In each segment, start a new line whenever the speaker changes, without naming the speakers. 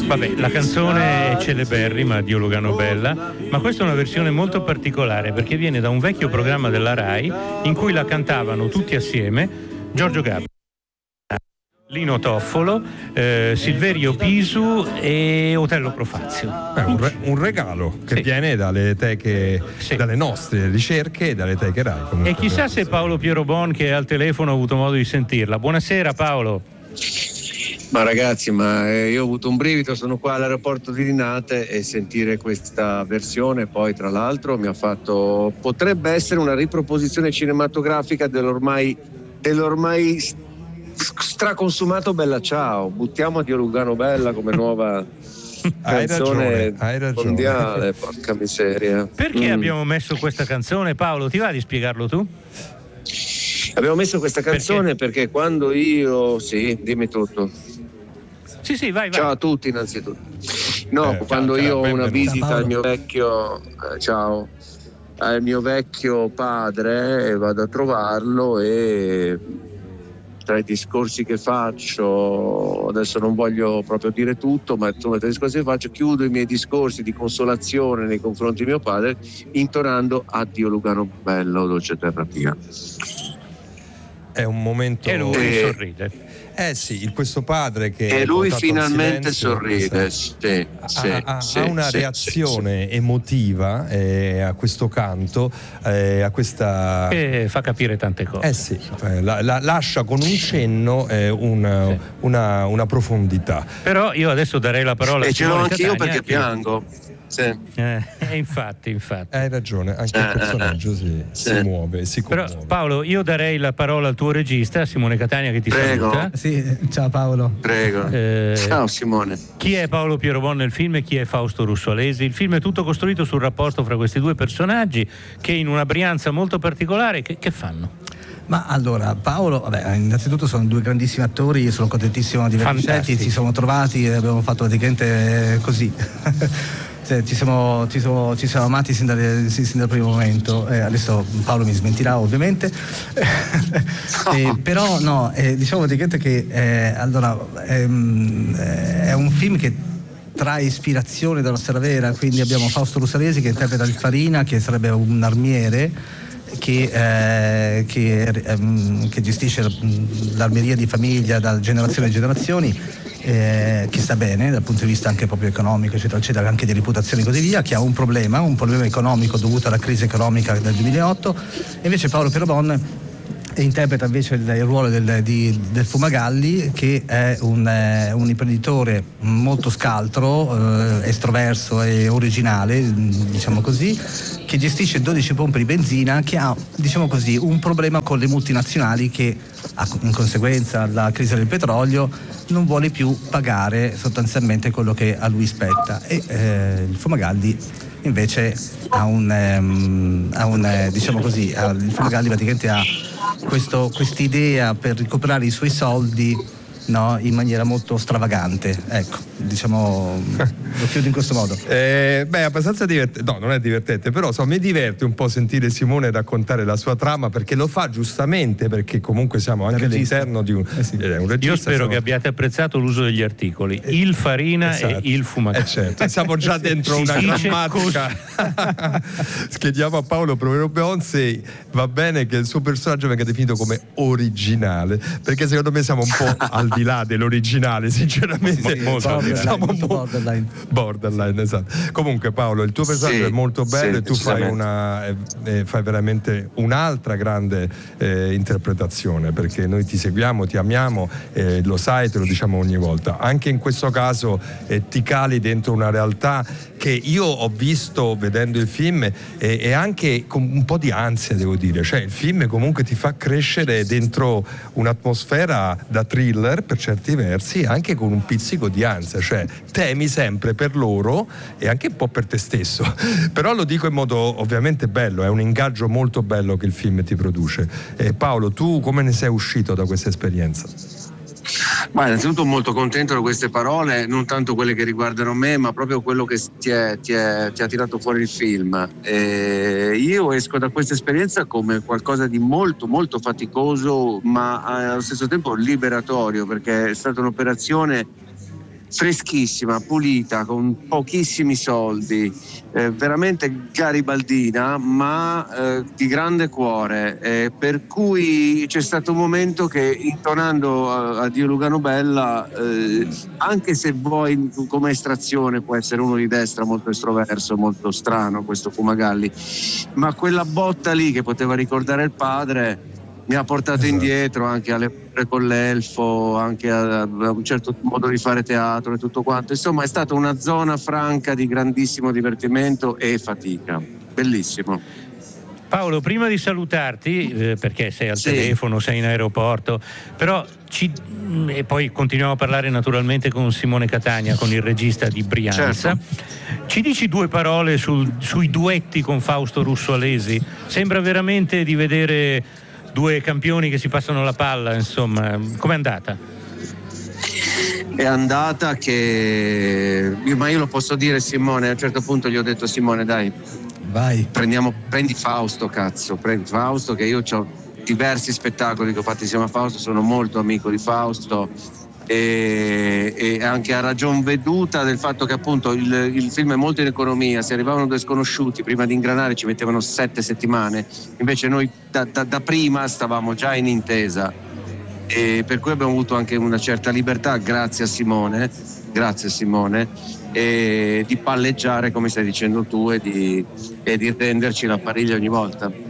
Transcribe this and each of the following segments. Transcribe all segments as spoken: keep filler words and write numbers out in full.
Vabbè, la canzone è celeberrima, Dio Lugano Bella, ma questa è una versione molto particolare perché viene da un vecchio programma della Rai in cui la cantavano tutti assieme Giorgio Gaber, Lino Toffolo, eh, Silverio Pisu e Otello Profazio.
È un, re- un regalo che sì. viene dalle teche, sì. dalle nostre ricerche e dalle teche Rai.
E chissà se Paolo Pierobon, che è al telefono, ha avuto modo di sentirla. Buonasera Paolo.
Ma ragazzi, ma eh, io ho avuto un brivido, sono qua all'aeroporto di Linate e sentire questa versione poi tra l'altro mi ha fatto, potrebbe essere una riproposizione cinematografica dell'ormai dell'ormai straconsumato Bella Ciao, buttiamo a Dio Lugano Bella come nuova
hai
canzone
ragione, hai ragione.
mondiale, porca miseria.
Perché
mm.
abbiamo messo questa canzone, Paolo? Ti va di spiegarlo tu?
Abbiamo messo questa canzone perché, perché quando io sì, dimmi tutto.
Sì, sì, vai, vai.
Ciao a tutti innanzitutto. No,
eh,
quando
ciao,
io
ciao,
ho una
benvenuto.
visita
Ciao,
al mio vecchio eh, ciao al mio vecchio padre e vado a trovarlo e tra i discorsi che faccio, adesso non voglio proprio dire tutto, ma insomma tra i discorsi che faccio chiudo i miei discorsi di consolazione nei confronti di mio padre intonando Addio Lugano Bello, dolce terra mia.
È un momento
e lui
e...
sorride.
Eh sì, il, questo padre che
e lui finalmente
silenzio,
sorride, sì, sì,
ha, ha,
sì,
ha una
sì,
reazione
sì,
emotiva eh, a questo canto, eh, a questa
che fa capire tante cose.
Eh sì, eh, la, la, lascia con un cenno eh, una,
sì.
una, una profondità.
Però io adesso darei la parola
e
a
ce l'ho
Simone
anch'io
Catania,
perché
che...
piango. Sì.
Eh, infatti, infatti.
Hai ragione, anche
eh,
il personaggio si,
sì.
si muove, si commuove.
Però Paolo, io darei la parola al tuo regista, Simone Catania, che ti
Prego.
saluta.
Sì, ciao Paolo.
Prego.
Eh,
Ciao Simone.
Chi è Paolo Pierobon nel film e chi è Fausto Russolesi? Il film è tutto costruito sul rapporto fra questi due personaggi che in una Brianza molto particolare che, che fanno?
Ma allora, Paolo, vabbè, innanzitutto sono due grandissimi attori, io sono contentissimo di averli scelti, ci siamo trovati e abbiamo fatto praticamente così. Ci siamo, ci, siamo, ci siamo amati sin, dalle, sin, sin dal primo momento, eh, adesso Paolo mi smentirà ovviamente, eh, però no, eh, diciamo praticamente che eh, allora, ehm, è un film che trae ispirazione dalla storia vera, quindi abbiamo Fausto Russolesi che interpreta il Farina, che sarebbe un armiere che, eh, che, ehm, che gestisce l'armeria di famiglia da generazioni e generazioni. Eh, che sta bene dal punto di vista anche proprio economico, eccetera eccetera, anche di reputazione e così via, che ha un problema, un problema economico dovuto alla crisi economica del duemilaotto, e invece Paolo Pierobon interpreta invece il, il ruolo del, di, del Fumagalli, che è un, eh, un imprenditore molto scaltro, eh, estroverso e originale, diciamo così, che gestisce dodici pompe di benzina, che ha, diciamo così, un problema con le multinazionali che, in conseguenza della crisi del petrolio, non vuole più pagare sostanzialmente quello che a lui spetta, e eh, il Fumagalli invece ha un, um, ha un eh, diciamo così, ha, il Fumagalli praticamente ha questo, quest'idea per recuperare i suoi soldi, no, in maniera molto stravagante, ecco, diciamo, lo chiudo in questo modo.
Eh, beh, abbastanza divertente, no, non è divertente, però so, mi diverte un po' sentire Simone raccontare la sua trama, perché lo fa giustamente, perché comunque siamo anche all'interno di un,
eh sì.
eh, un regista.
Io spero
siamo...
che abbiate apprezzato l'uso degli articoli, il Farina
esatto.
e il Fumagalli.
Eh certo, siamo già dentro
si
una
dice
grammatica. Chiediamo a Paolo Pierobon se va bene che il suo personaggio venga definito come originale, perché secondo me siamo un po' al di là dell'originale, sinceramente.
Sì, molto borderline,
siamo
molto
mo-
borderline.
borderline, esatto. Comunque Paolo, il tuo personaggio
Sì,
è molto bello,
sì,
e tu fai una eh, eh, fai veramente un'altra grande eh, interpretazione, perché noi ti seguiamo, ti amiamo, eh, lo sai, te lo diciamo ogni volta. Anche in questo caso eh, ti cali dentro una realtà che io ho visto vedendo il film, e, e anche con un po' di ansia, devo dire, cioè il film comunque ti fa crescere dentro un'atmosfera da thriller per certi versi, anche con un pizzico di ansia, cioè temi sempre per loro e anche un po' per te stesso, però lo dico in modo ovviamente bello, è un ingaggio molto bello che il film ti produce. eh, Paolo, tu come ne sei uscito da questa esperienza?
Ma innanzitutto molto contento di queste parole, non tanto quelle che riguardano me, ma proprio quello che ti, è, ti, è, ti ha tirato fuori il film. E io esco da questa esperienza come qualcosa di molto molto faticoso, ma allo stesso tempo liberatorio, perché è stata un'operazione freschissima, pulita, con pochissimi soldi, eh, veramente garibaldina, ma eh, di grande cuore, eh, per cui c'è stato un momento che intonando Addio Lugano Bella, eh, anche se vuoi come estrazione può essere uno di destra molto estroverso, molto strano questo Fumagalli, ma quella botta lì che poteva ricordare il padre mi ha portato esatto. indietro anche alle con l'elfo, anche a, a un certo modo di fare teatro e tutto quanto. Insomma, è stata una zona franca di grandissimo divertimento e fatica. Bellissimo.
Paolo, prima di salutarti, eh, perché sei al sì. telefono, sei in aeroporto, però ci, e poi continuiamo a parlare naturalmente con Simone Catania, con il regista di Brianza. Certo. Ci dici due parole sul, sui duetti con Fausto Russo Alesi? Sembra veramente di vedere due campioni che si passano la palla, insomma, com'è andata?
È andata che, ma io lo posso dire, Simone, a un certo punto gli ho detto: Simone, dai, vai, prendiamo, prendi Fausto, cazzo, prendi Fausto, che io ho diversi spettacoli che ho fatto insieme a Fausto, sono molto amico di Fausto, e, e anche a ragion veduta del fatto che appunto il, il film è molto in economia. Se arrivavano due sconosciuti prima di ingranare ci mettevano sette settimane, invece noi da, da, da prima stavamo già in intesa, e per cui abbiamo avuto anche una certa libertà, grazie a Simone grazie a Simone e di palleggiare, come stai dicendo tu, e di, e di renderci la pariglia ogni volta.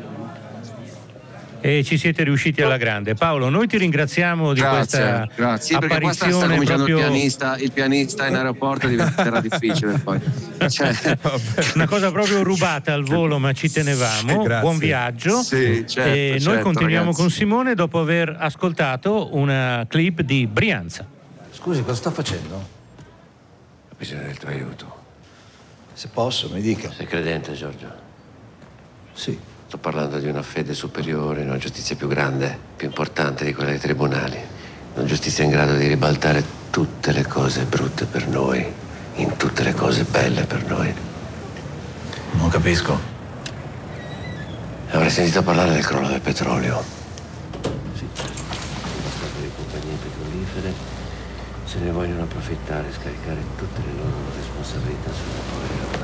E ci siete riusciti alla grande. Paolo, noi ti ringraziamo di
grazie,
questa
grazie. Sì,
apparizione.
Perché qua sta cominciando
proprio...
il pianista, il pianista in aeroporto diventerà difficile poi. Cioè...
Una cosa proprio rubata al volo, ma ci tenevamo.
Grazie.
Buon viaggio.
Sì, certo,
e noi
certo,
continuiamo
ragazzi.
con Simone dopo aver ascoltato una clip di Brianza.
Scusi, cosa sta facendo?
Ho bisogno del tuo aiuto.
Se posso, mi dica.
Sei credente, Giorgio?
Sì.
Sto parlando di una fede superiore, una giustizia più grande, più importante di quella dei tribunali. Una giustizia in grado di ribaltare tutte le cose brutte per noi, in tutte le cose belle per noi.
Non capisco.
Avrei sentito parlare del crollo del petrolio. Sì, le compagnie petrolifere se ne vogliono approfittare e scaricare tutte le loro responsabilità sulla povera.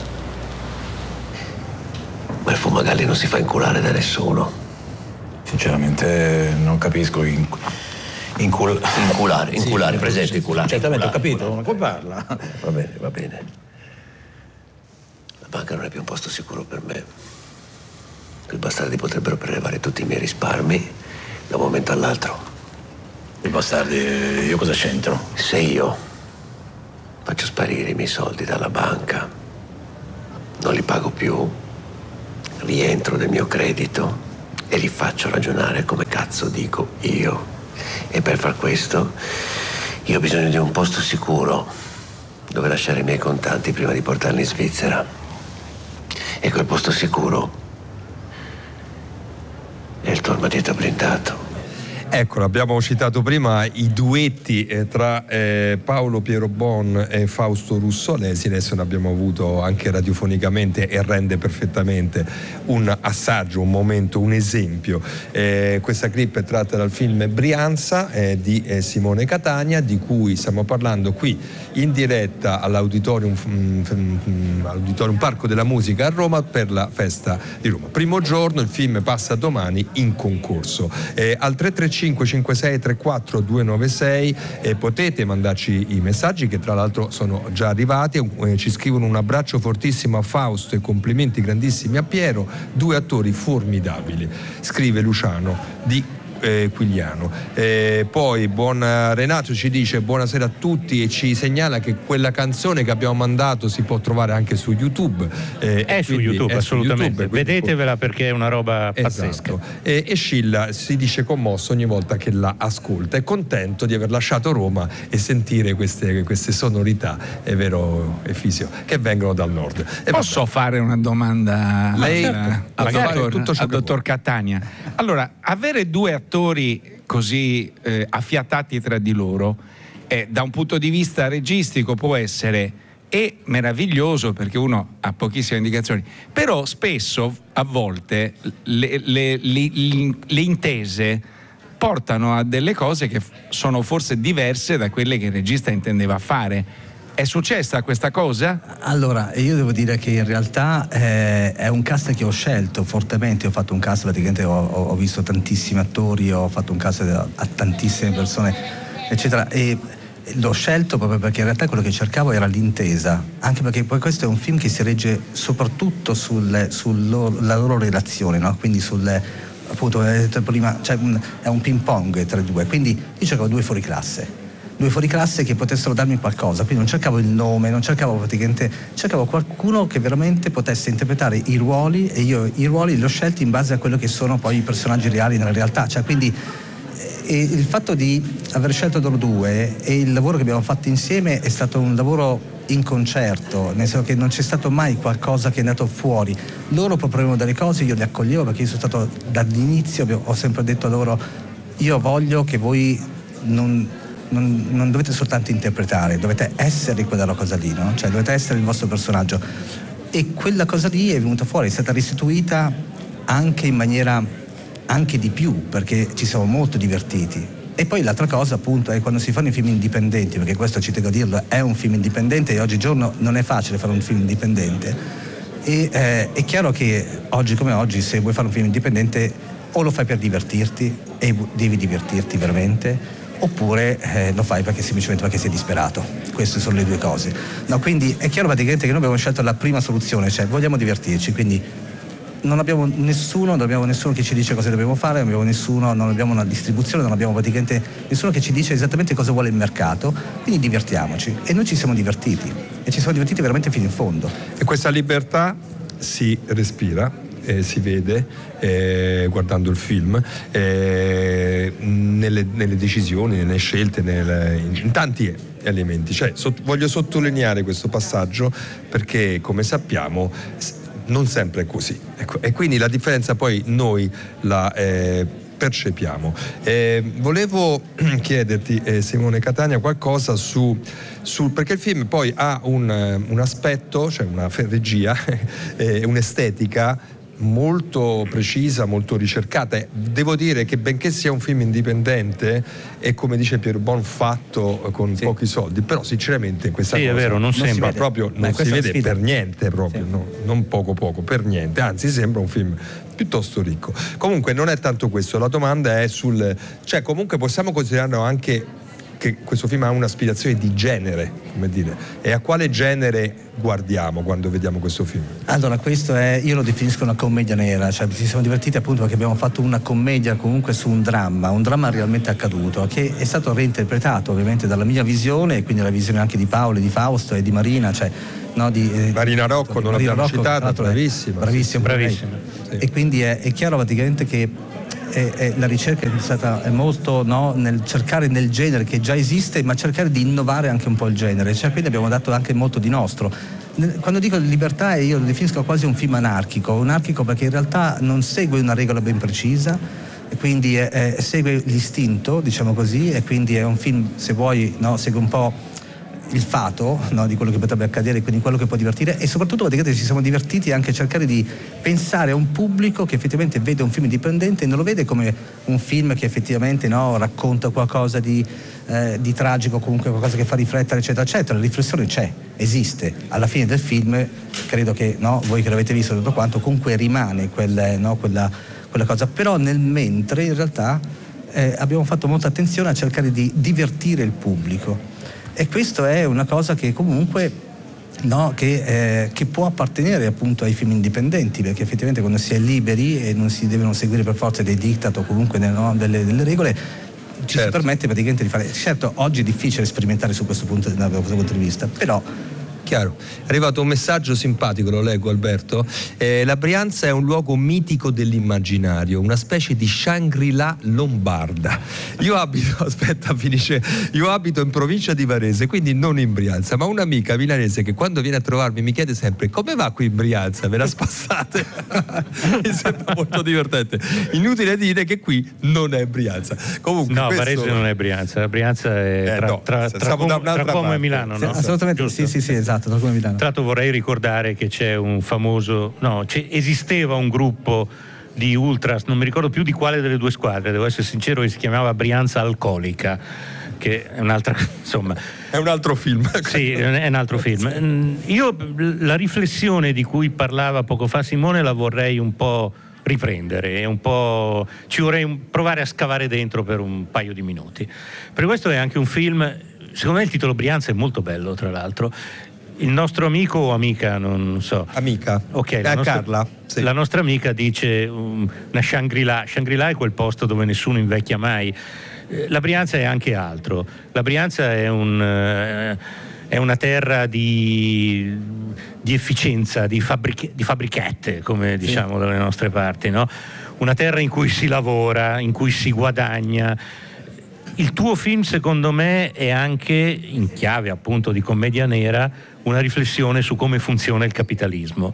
Ma il Fumagalli non si fa inculare da nessuno.
Sinceramente non capisco. In, incul...
Inculare, inculare,
sì,
presente,
sì,
inculare.
Certamente,
inculare,
ho capito, ma come parla?
Va bene, va bene. La banca non è più un posto sicuro per me. Quei bastardi potrebbero prelevare tutti i miei risparmi da un momento all'altro.
I bastardi, io cosa c'entro?
Se io faccio sparire i miei soldi dalla banca, non li pago più, rientro del mio credito e li faccio ragionare come cazzo dico io. E per far questo io ho bisogno di un posto sicuro dove lasciare i miei contanti prima di portarli in Svizzera. E quel posto sicuro è il tuo armadietto blindato.
Ecco, l'abbiamo citato prima, i duetti eh, tra eh, Paolo Piero Bon e Fausto Russo Alesi. Adesso ne abbiamo avuto anche radiofonicamente e rende perfettamente un assaggio, un momento, un esempio. Eh, questa clip è tratta dal film Brianza eh, di eh, Simone Catania, di cui stiamo parlando qui in diretta all'Auditorium, mm, Auditorium Parco della Musica a Roma per la festa di Roma. Primo giorno, il film passa domani in concorso. Eh, al tre tre cinque cinque sei tre quattro due nove sei e potete mandarci i messaggi che tra l'altro sono già arrivati. Eh, ci scrivono: un abbraccio fortissimo a Fausto e complimenti grandissimi a Piero, due attori formidabili, scrive Luciano di eh, Quigliano. Eh, poi buon Renato ci dice buonasera a tutti e ci segnala che quella canzone che abbiamo mandato si può trovare anche su YouTube.
Eh, è su YouTube, è assolutamente. Su YouTube, vedetevela perché è una roba pazzesca.
Esatto. E, e Scilla si dice commosso ogni volta che la ascolta, è contento di aver lasciato Roma e sentire queste, queste sonorità, è vero Efisio, che vengono dal nord. E
Posso
vabbè.
fare una domanda
Lei,
al, al, dottor,
tutto
al dottor Catania? Allora, avere due attori così eh, affiatati tra di loro eh, da un punto di vista registico può essere e meraviglioso perché uno ha pochissime indicazioni, però spesso a volte le, le, le, le intese portano a delle cose che sono forse diverse da quelle che il regista intendeva fare. È successa questa cosa?
Allora, io devo dire che in realtà eh, è un cast che ho scelto fortemente. Ho fatto un cast, praticamente ho, ho visto tantissimi attori, ho fatto un cast a, a tantissime persone, eccetera, e l'ho scelto proprio perché in realtà quello che cercavo era l'intesa, anche perché poi questo è un film che si regge soprattutto sulla sul loro, loro relazione, no? Quindi sul, appunto, prima, cioè, è un ping pong tra i due, quindi io cercavo due fuori classe. Due fuori classe che potessero darmi qualcosa, quindi non cercavo il nome, non cercavo praticamente, cercavo qualcuno che veramente potesse interpretare i ruoli, e io i ruoli li ho scelti in base a quello che sono poi i personaggi reali nella realtà, cioè quindi e il fatto di aver scelto loro due e il lavoro che abbiamo fatto insieme è stato un lavoro in concerto, nel senso che non c'è stato mai qualcosa che è andato fuori. Loro proponevano delle cose, io le accoglievo perché io sono stato dall'inizio, ho sempre detto a loro: io voglio che voi non Non, non dovete soltanto interpretare, dovete essere quella cosa lì, no? Cioè dovete essere il vostro personaggio, e quella cosa lì è venuta fuori, è stata restituita anche in maniera anche di più, perché ci siamo molto divertiti. E poi l'altra cosa appunto è quando si fanno i film indipendenti, perché questo ci tengo a dirlo, è un film indipendente e oggigiorno non è facile fare un film indipendente, e eh, è chiaro che oggi come oggi, se vuoi fare un film indipendente, o lo fai per divertirti e devi divertirti veramente, oppure eh, lo fai perché semplicemente perché sei disperato. Queste sono le due cose, no? Quindi è chiaro praticamente che noi abbiamo scelto la prima soluzione, cioè vogliamo divertirci, quindi non abbiamo nessuno, non abbiamo nessuno che ci dice cosa dobbiamo fare, non abbiamo nessuno, non abbiamo una distribuzione, non abbiamo praticamente nessuno che ci dice esattamente cosa vuole il mercato, quindi divertiamoci. E noi ci siamo divertiti, e ci siamo divertiti veramente fino in fondo.
E questa libertà si respira, Eh, si vede eh, guardando il film, eh, nelle, nelle decisioni, nelle scelte, nelle, in, in tanti elementi. Cioè, so, voglio sottolineare questo passaggio perché, come sappiamo, non sempre è così. Ecco, e quindi la differenza poi noi la eh, percepiamo. Eh, volevo chiederti, eh, Simone Catania, qualcosa su, su perché il film poi ha un, un aspetto, cioè una regia, eh, un'estetica molto precisa, molto ricercata. Devo dire che benché sia un film indipendente e, come dice Pierbon, fatto con sì. pochi soldi, però sinceramente questa
sì,
cosa
è vero, non, non sembra
si proprio, non si vede per niente proprio, sì. no, non poco poco, per niente, anzi sembra un film piuttosto ricco. Comunque non è tanto questo, la domanda è sul, cioè comunque possiamo considerarlo anche che questo film ha un'aspirazione di genere, come dire, e a quale genere guardiamo quando vediamo questo film?
Allora, questo è, io lo definisco una commedia nera, cioè ci siamo divertiti appunto perché abbiamo fatto una commedia comunque su un dramma, un dramma realmente accaduto, che è stato reinterpretato ovviamente dalla mia visione, e quindi la visione anche di Paolo, di Fausto e di Marina, cioè no, di, eh,
Marina Rocco, non
Marina
l'abbiamo
Rocco,
citata, bravissima.
Bravissima,
bravissima.
Sì. E quindi è, è chiaro praticamente che E, e la ricerca è stata è molto no, nel cercare nel genere che già esiste, ma cercare di innovare anche un po' il genere, cioè, quindi abbiamo dato anche molto di nostro. Quando dico libertà, io lo definisco quasi un film anarchico, anarchico perché in realtà non segue una regola ben precisa, e quindi è, è, segue l'istinto, diciamo così, e quindi è un film, se vuoi, no, segue un po' il fato, no, di quello che potrebbe accadere, quindi quello che può divertire, e soprattutto praticamente ci siamo divertiti anche a cercare di pensare a un pubblico che effettivamente vede un film indipendente e non lo vede come un film che effettivamente no, racconta qualcosa di, eh, di tragico, comunque qualcosa che fa riflettere, eccetera eccetera. La riflessione c'è, esiste, alla fine del film credo che no, voi che l'avete visto tutto quanto, comunque rimane quel, no, quella, quella cosa, però nel mentre in realtà eh, abbiamo fatto molta attenzione a cercare di divertire il pubblico. E questo è una cosa che comunque no, che, eh, che può appartenere appunto ai film indipendenti, perché effettivamente quando si è liberi e non si devono seguire per forza dei diktat o comunque no, delle, delle regole, ci certo. si permette praticamente di fare. Certo, oggi è difficile sperimentare su questo punto, da questo punto di vista, però
chiaro. È arrivato un messaggio simpatico, lo leggo Alberto. Eh, la Brianza è un luogo mitico dell'immaginario, una specie di Shangri-La lombarda. Io abito, aspetta, finisce. Io abito in provincia di Varese, quindi non in Brianza, ma un'amica milanese che quando viene a trovarmi mi chiede sempre: come va qui in Brianza? Me la spassate? Mi sembra molto divertente. Inutile dire che qui non è Brianza. Comunque,
no,
questo...
Varese non è Brianza, la Brianza è tra, eh no, tra, tra, tra, Com- tra Como e Milano,
sì,
no?
Assolutamente,
Giusto?
sì, sì, sì, esatto. Tra
l'altro vorrei ricordare che c'è un famoso, no, c'è, esisteva un gruppo di ultras, non mi ricordo più di quale delle due squadre, devo essere sincero, che si chiamava Brianza Alcolica, che è un'altra, insomma,
è un altro film.
Sì, è un altro film. Io la riflessione di cui parlava poco fa Simone la vorrei un po' riprendere, un po', ci vorrei provare a scavare dentro per un paio di minuti. Per questo è anche un film, secondo me il titolo Brianza è molto bello, tra l'altro. Il nostro amico o amica, non so.
Amica.
Ok, la,
eh,
nostra,
Carla, sì.
La nostra amica dice um, una Shangri-La. Shangri-La è quel posto dove nessuno invecchia mai. La Brianza è anche altro. La Brianza è un uh, è una terra di, di efficienza, di, fabbriche, di fabbrichette, come diciamo dalle nostre parti, no? Una terra in cui si lavora, in cui si guadagna. Il tuo film, secondo me, è anche, in chiave appunto di commedia nera, una riflessione su come funziona il capitalismo.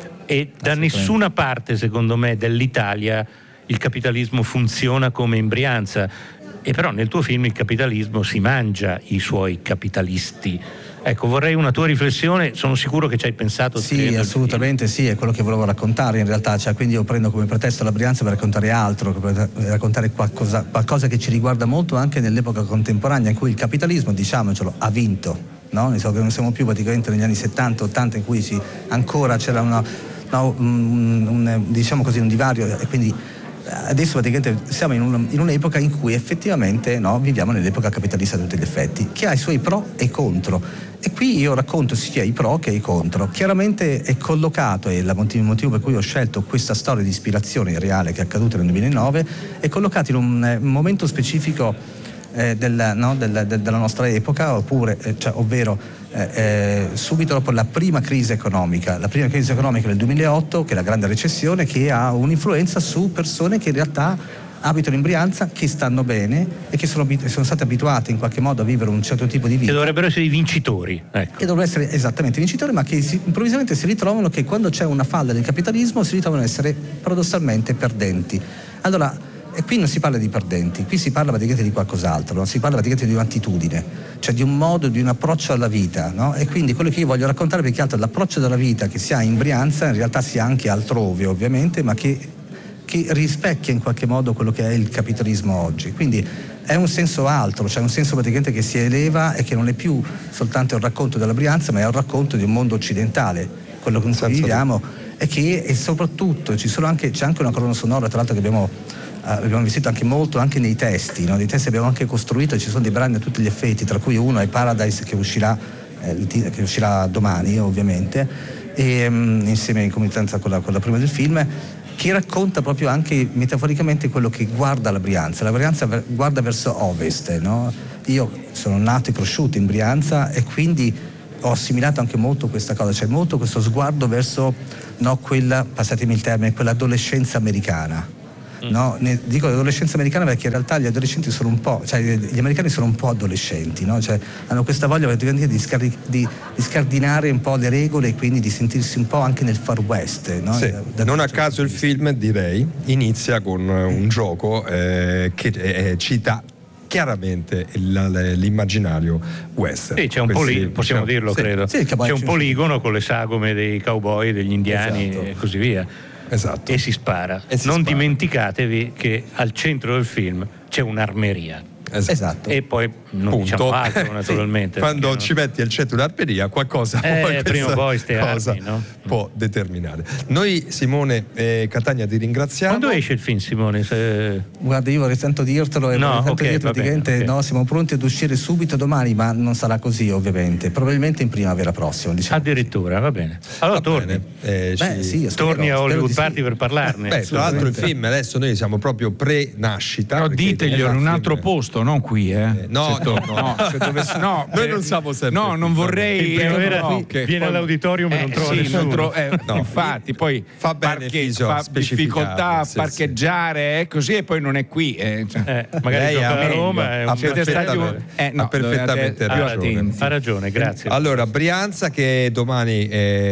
E da nessuna parte, secondo me, dell'Italia il capitalismo funziona come in Brianza. E però nel tuo film il capitalismo si mangia i suoi capitalisti. Ecco, vorrei una tua riflessione, sono sicuro che ci hai pensato.
Sì, assolutamente sì, è quello che volevo raccontare in realtà, cioè, quindi io prendo come pretesto la Brianza per raccontare altro, per raccontare qualcosa, qualcosa che ci riguarda molto anche nell'epoca contemporanea in cui il capitalismo, diciamocelo, ha vinto, no? Non siamo più praticamente negli anni settanta ottanta in cui si, ancora c'era una, no, un, un, diciamo così, un divario, e quindi adesso praticamente siamo in, un, in un'epoca in cui effettivamente, no, viviamo nell'epoca capitalista a tutti gli effetti, che ha i suoi pro e contro, e qui io racconto sia i pro che i contro. Chiaramente è collocato, e il motivo per cui ho scelto questa storia di ispirazione reale che è accaduta nel duemilanove, è collocato in un eh, momento specifico eh, del, no, del, del, della nostra epoca, oppure, eh, cioè, ovvero eh, eh, subito dopo la prima crisi economica, la prima crisi economica del duemilaotto, che è la grande recessione, che ha un'influenza su persone che in realtà abitano in Brianza, che stanno bene e che sono, sono state abituate in qualche modo a vivere un certo tipo di vita.
Che dovrebbero essere i vincitori. Ecco.
Che dovrebbero essere esattamente vincitori, ma che si, improvvisamente si ritrovano che quando c'è una falla del capitalismo si ritrovano ad essere paradossalmente perdenti. Allora, e qui non si parla di perdenti, qui si parla praticamente di qualcos'altro, no? Si parla praticamente di un'attitudine, cioè di un modo, di un approccio alla vita, no? E quindi quello che io voglio raccontare, più che altro, l'approccio della vita che si ha in Brianza, in realtà si ha anche altrove ovviamente, ma che che rispecchia in qualche modo quello che è il capitalismo oggi. Quindi è un senso altro, cioè un senso praticamente che si eleva e che non è più soltanto il racconto della Brianza, ma è un racconto di un mondo occidentale, quello con cui viviamo, e che e soprattutto ci sono anche, c'è anche una colonna sonora, tra l'altro, che abbiamo Uh, abbiamo visto anche molto anche nei testi, no? Dei testi abbiamo anche costruito, ci sono dei brani a tutti gli effetti, tra cui uno è Paradise, che uscirà, eh, che uscirà domani ovviamente, e, um, insieme in comitanza con la, con la prima del film, che racconta proprio anche metaforicamente quello che guarda la Brianza. La Brianza guarda verso ovest, no? Io sono nato e cresciuto in Brianza e quindi ho assimilato anche molto questa cosa, cioè molto questo sguardo verso, no, quella, passatemi il termine, quell'adolescenza americana. No, ne, dico adolescenza americana perché in realtà gli adolescenti sono un po', cioè gli americani sono un po' adolescenti, no? Cioè hanno questa voglia di, scarri, di, di scardinare un po' le regole e quindi di sentirsi un po' anche nel far west, no?
Sì, non a caso il film, direi, inizia con un gioco eh, che eh, cita chiaramente l'immaginario western.
Sì, c'è un
Questi,
poli- possiamo
diciamo,
dirlo,
sì,
credo.
sì,
c'è un poligono con le sagome dei cowboy, degli indiani, esatto, e così via.
Esatto.
E si spara.
E si
non
spara.
Dimenticatevi che al centro del film c'è un'armeria.
Esatto.
E poi non
Punto.
diciamo altro, naturalmente.
Sì. Quando
perché,
ci
no?
metti al centro un'armeria, qualcosa
eh,
poi
prima o poi ste
cosa
armi, no?
può determinare. Noi, Simone e Catania, ti ringraziamo.
Quando esce il film, Simone? Se...
Guarda, io vorrei tanto dirtelo e
no,
vorrei tanto
okay,
dirtelo, praticamente
bene, okay.
No, siamo pronti ad uscire subito domani, ma non sarà così ovviamente, probabilmente in primavera prossima, diciamo.
Addirittura, va bene. Allora
va
torni.
Bene. Eh,
Beh,
ci...
sì,
torni a Hollywood Party
sì.
per parlarne.
Beh, tra l'altro il film, adesso noi siamo proprio pre-nascita.
Però diteglielo in un altro posto, non qui, eh.
eh no,
No,
no,
no, se dovessi, no,
noi
eh,
non siamo sempre.
No, non vorrei.
In primavera
no,
qui,
che
viene
poi,
all'auditorium e
eh,
non trova
sì,
nessuno.
non tro- eh,
No.
Infatti, poi
Fa bene
parche-
Fisio
fa
specificarlo,
difficoltà a
sì,
parcheggiare, eh, così, e poi non è qui. Eh, cioè.
Eh, magari
Lei
gioca
ha
a Roma. È
ha
un
Siete stati
perfettamente,
un- eh, no,
ha perfettamente
dovevate-
ragione.
attenti.
Ha ragione, grazie.
Allora, Brianza, che domani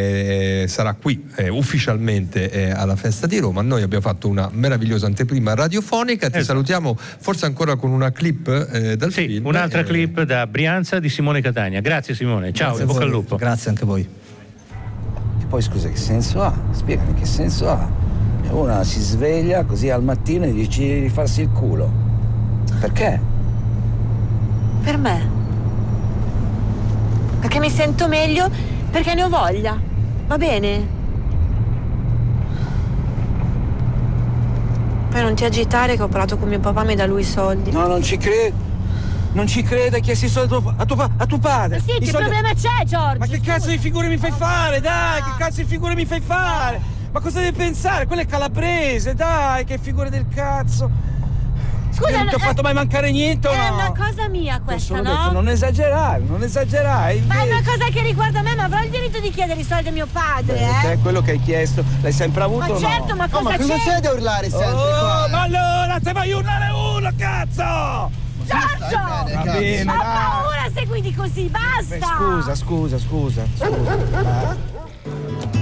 eh, sarà qui eh, ufficialmente eh, alla festa di Roma. Noi abbiamo fatto una meravigliosa anteprima radiofonica. Ti
esatto.
salutiamo forse ancora con una clip eh, dal
sì,
film.
un'altra
eh,
clip da Brianza di Simone Catania. Grazie Simone, ciao,
Grazie
in
a
bocca
voi.
al lupo.
Grazie anche a voi.
E poi scusa, che senso ha? Spiegami che senso ha. Una si sveglia così al mattino e decide di farsi il culo. Perché?
Per me. Perché mi sento meglio, perché ne ho voglia. Va bene? Poi non ti agitare che ho parlato con mio papà, mi dà lui i soldi.
No, non ci credo. Non ci creda, hai chiesto i soldi a tuo, a tuo, a tuo padre.
Ma sì, che
soldi...
problema c'è, Giorgio?
Ma che
Scusa.
cazzo di figure mi fai fare? Dai,
Ah.
che cazzo di figure mi fai fare? Ma cosa devi pensare? Quello è calabrese, dai, che figure del cazzo.
Scusa,
Io non ti ho
eh,
fatto mai mancare niente, o
È
no?
una cosa mia
Ti ho
questa,
solo
no?
detto, non esagerare, non esagerare.
Ma è una cosa che riguarda me, ma avrò il diritto di chiedere i soldi a mio padre,
Beh,
eh?
È quello che hai chiesto, l'hai sempre avuto
Ma
o no?
certo, ma
Oh,
cosa
ma cosa
c'è?
c'è da urlare sempre
Oh,
qua?
ma allora te vai urlare uno, cazzo!
Giorgio!
Va bene,
Ho
dai.
paura se guidi così, basta!
Beh, scusa, scusa, scusa, scusa. Ah.